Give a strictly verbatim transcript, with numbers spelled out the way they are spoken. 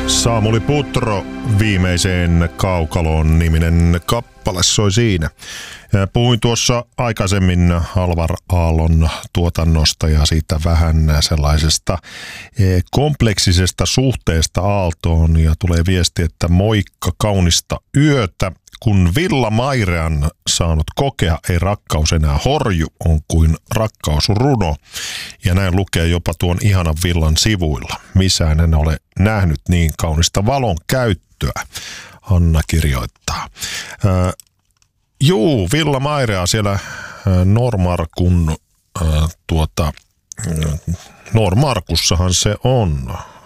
Samuli Putro, Viimeiseen kaukaloon niminen kappale soi siinä. Puhuin tuossa aikaisemmin Alvar Aallon tuotannosta ja siitä vähän sellaisesta kompleksisesta suhteesta Aaltoon, ja tulee viesti, että moikka, kaunista yötä. Kun Villa Mairean saanut kokea, ei rakkaus enää horju, on kuin rakkaus runo. Ja näin lukee jopa tuon ihanan villan sivuilla. Missään en ole nähnyt niin kaunista valon käyttöä, Anna kirjoittaa. Äh, juu, Villa Mairea siellä äh, Normarkun, äh, tuota, äh, Normarkussahan se on.